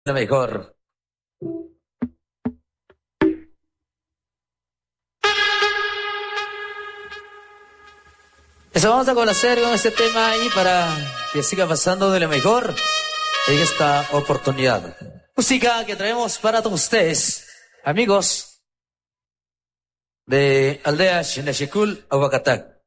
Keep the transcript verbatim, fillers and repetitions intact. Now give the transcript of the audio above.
Lo mejor. Eso vamos a complacer con este tema ahí para que siga pasando de lo mejor en esta oportunidad. Música que traemos para todos ustedes, amigos de Aldea Xinashikul, Aguacatac.